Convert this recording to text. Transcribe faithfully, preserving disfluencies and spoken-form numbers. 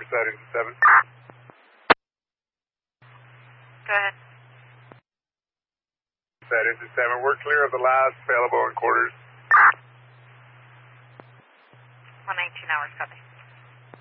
side into seven. Go ahead. Side into seven. We're clear of the last available in quarters. one nineteen hours, copy.